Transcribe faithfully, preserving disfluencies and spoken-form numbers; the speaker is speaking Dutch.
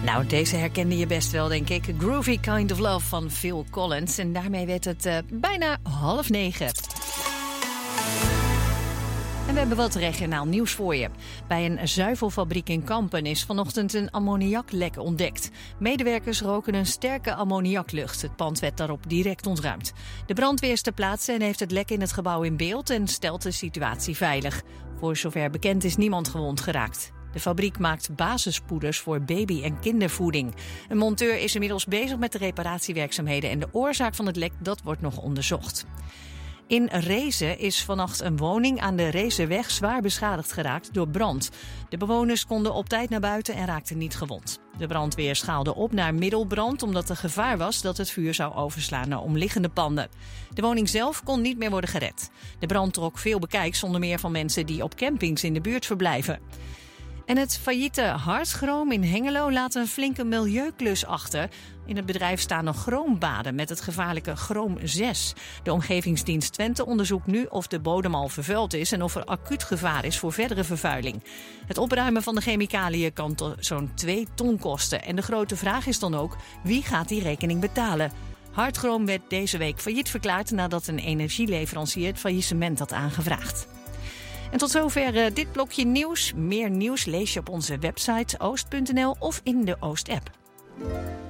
Nou, deze herkende je best wel, denk ik. Groovy Kind of Love van Phil Collins. En daarmee werd het uh, bijna half negen. En we hebben wat regionaal nieuws voor je. Bij een zuivelfabriek in Kampen is vanochtend een ammoniaklek ontdekt. Medewerkers roken een sterke ammoniaklucht. Het pand werd daarop direct ontruimd. De brandweer is ter plaatse en heeft het lek in het gebouw in beeld en stelt de situatie veilig. Voor zover bekend is niemand gewond geraakt. De fabriek maakt basispoeders voor baby- en kindervoeding. Een monteur is inmiddels bezig met de reparatiewerkzaamheden en de oorzaak van het lek dat wordt nog onderzocht. In Rezen is vannacht een woning aan de Rezenweg zwaar beschadigd geraakt door brand. De bewoners konden op tijd naar buiten en raakten niet gewond. De brandweer schaalde op naar middelbrand omdat er gevaar was dat het vuur zou overslaan naar omliggende panden. De woning zelf kon niet meer worden gered. De brand trok veel bekijks, onder meer van mensen die op campings in de buurt verblijven. En het failliete Hartchroom in Hengelo laat een flinke milieuklus achter. In het bedrijf staan nog chroombaden met het gevaarlijke chroom zes. De Omgevingsdienst Twente onderzoekt nu of de bodem al vervuild is en of er acuut gevaar is voor verdere vervuiling. Het opruimen van de chemicaliën kan tot zo'n twee ton kosten. En de grote vraag is dan ook, wie gaat die rekening betalen? Hartchroom werd deze week failliet verklaard nadat een energieleverancier het faillissement had aangevraagd. En tot zover uh, dit blokje nieuws. Meer nieuws lees je op onze website oost punt n l of in de Oost-app.